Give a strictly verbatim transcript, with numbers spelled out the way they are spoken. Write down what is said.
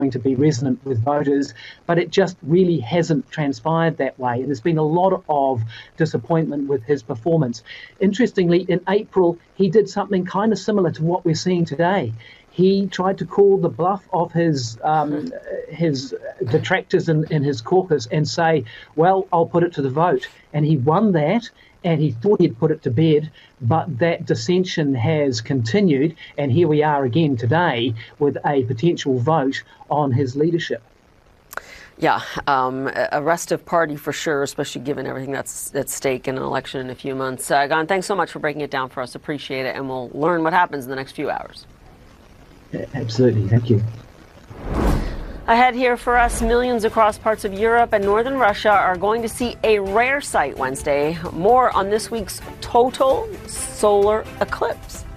to be resonant with voters, but it just really hasn't transpired that way. And there's been a lot of disappointment with his performance. Interestingly, in April, he did something kind of similar to what we're seeing today. He tried to call the bluff of his um, his detractors in, in his caucus and say, well, I'll put it to the vote. And he won that, and he thought he'd put it to bed, but that dissension has continued, and here we are again today with a potential vote on his leadership. Yeah, um, a restive party for sure, especially given everything that's at stake in an election in a few months. Uh, Gautam, thanks so much for breaking it down for us. Appreciate it, and we'll learn what happens in the next few hours. Absolutely, thank you. Ahead here for us, millions across parts of Europe and northern Russia are going to see a rare sight Wednesday. More on this week's total solar eclipse.